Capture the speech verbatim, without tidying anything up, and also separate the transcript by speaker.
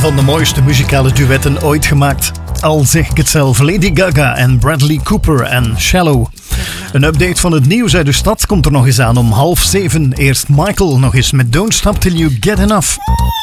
Speaker 1: van de mooiste muzikale duetten ooit gemaakt. Al zeg ik het zelf, Lady Gaga en Bradley Cooper en Shallow. Een update van het nieuws uit de stad komt er nog eens aan om half zeven. Eerst Michael nog eens met Don't Stop Till You Get Enough.